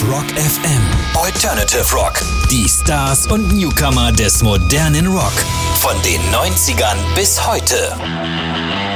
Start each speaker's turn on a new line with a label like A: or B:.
A: Rock FM. Alternative Rock. Die Stars und Newcomer des modernen Rock. Von den 90ern bis heute.